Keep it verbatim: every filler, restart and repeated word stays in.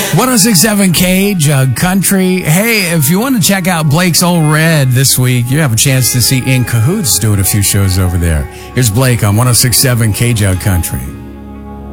one oh six point seven K, Jug Country. Hey, if you want to check out Blake's Old Red this week, you have a chance to see In Cahoots doing a few shows over there. Here's Blake on one oh six point seven K, Jug Country.